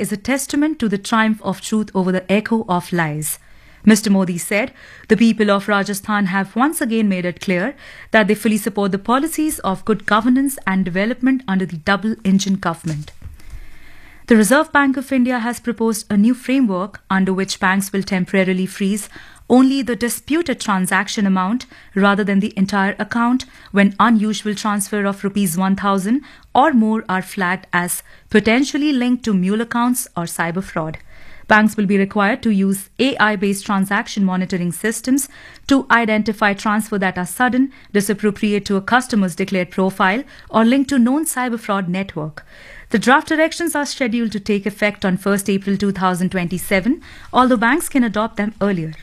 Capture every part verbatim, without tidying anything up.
is a testament to the triumph of truth over the echo of lies. Mister Modi said, the people of Rajasthan have once again made it clear that they fully support the policies of good governance and development under the double-engine government. The Reserve Bank of India has proposed a new framework under which banks will temporarily freeze only the disputed transaction amount rather than the entire account when unusual transfer of rupees one thousand or more are flagged as potentially linked to mule accounts or cyber fraud. Banks will be required to use A I-based transaction monitoring systems to identify transfers that are sudden, disappropriate to a customer's declared profile, or linked to known cyber fraud network. The draft directions are scheduled to take effect on first April two thousand twenty-seven, although banks can adopt them earlier.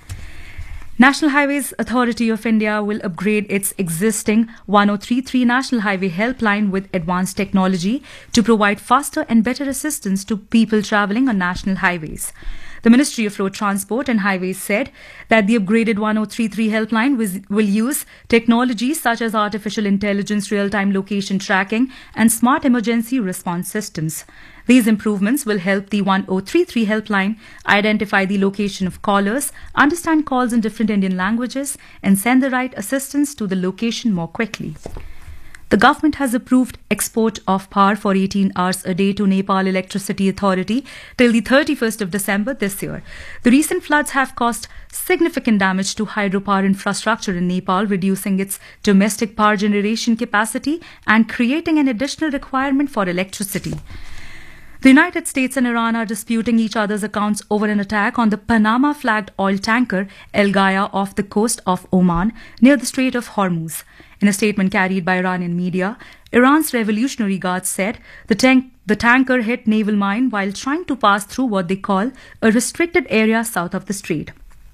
National Highways Authority of India will upgrade its existing one oh three three National Highway Helpline with advanced technology to provide faster and better assistance to people travelling on national highways. The Ministry of Road Transport and Highways said that the upgraded one oh three three helpline will use technologies such as artificial intelligence, real-time location tracking and smart emergency response systems. These improvements will help the one oh three three helpline identify the location of callers, understand calls in different Indian languages, and send the right assistance to the location more quickly. The government has approved export of power for eighteen hours a day to Nepal Electricity Authority till the thirty-first of December this year. The recent floods have caused significant damage to hydropower infrastructure in Nepal, reducing its domestic power generation capacity and creating an additional requirement for electricity. The United States and Iran are disputing each other's accounts over an attack on the Panama-flagged oil tanker El Gaya off the coast of Oman near the Strait of Hormuz. In a statement carried by Iranian media, Iran's Revolutionary Guards said the, tank, the tanker hit naval mine while trying to pass through what they call a restricted area south of the strait.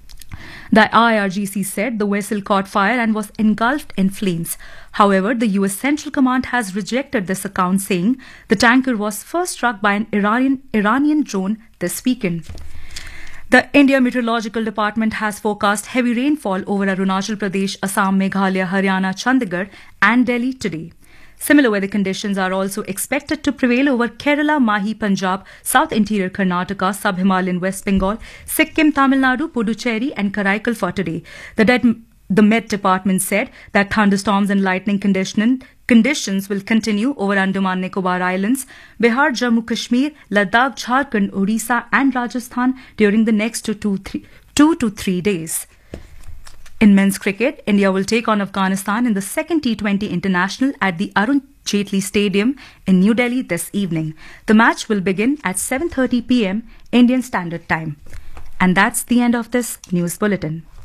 The I R G C said the vessel caught fire and was engulfed in flames. However, the U S Central Command has rejected this account, saying the tanker was first struck by an Iranian, Iranian drone this weekend. The India Meteorological Department has forecast heavy rainfall over Arunachal Pradesh, Assam, Meghalaya, Haryana, Chandigarh and Delhi today. Similar weather conditions are also expected to prevail over Kerala, Mahi, Punjab, South Interior Karnataka, Sub-Himalayan West Bengal, Sikkim, Tamil Nadu, Puducherry and Karaikal for today. The, De- the Met Department said that thunderstorms and lightning condition- conditions will continue over Andaman Nicobar Islands, Bihar, Jammu Kashmir, Ladakh, Jharkhand, Odisha and Rajasthan during the next two to three, two to three days. In men's cricket, India will take on Afghanistan in the second T twenty International at the Arun Jaitley Stadium in New Delhi this evening. The match will begin at seven thirty p m Indian Standard Time. And that's the end of this news bulletin.